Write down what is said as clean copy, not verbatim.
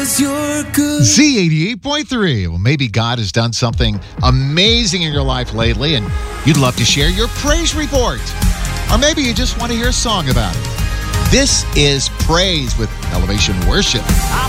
Z88.3. Well, maybe God has done something amazing in your life lately, and you'd love to share your praise report. Or maybe you just want to hear a song about it. This is Praise with Elevation Worship.